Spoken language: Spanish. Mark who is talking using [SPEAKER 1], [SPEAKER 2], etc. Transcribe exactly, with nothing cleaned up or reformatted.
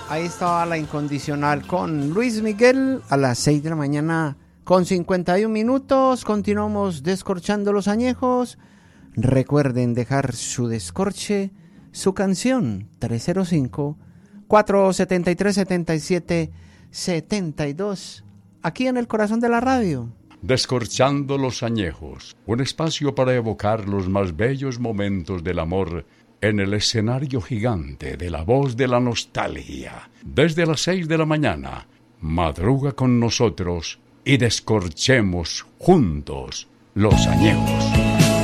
[SPEAKER 1] Ahí estaba La Incondicional con Luis Miguel a las seis de la mañana con cincuenta y un minutos. Continuamos descorchando los añejos. Recuerden dejar su descorche, su canción tres cero cinco, cuatro siete tres, siete siete siete dos, aquí en el corazón de la radio.
[SPEAKER 2] Descorchando los añejos, un espacio para evocar los más bellos momentos del amor en el escenario gigante de la voz de la nostalgia. Desde las seis de la mañana, madruga con nosotros y descorchemos juntos los añejos.